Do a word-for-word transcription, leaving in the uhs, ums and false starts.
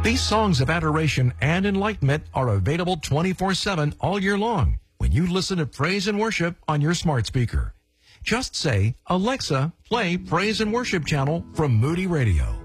These songs of adoration and enlightenment are available twenty-four seven all year long when you listen to praise and worship on your smart speaker. Just say, Alexa, play Praise and Worship channel from Moody Radio.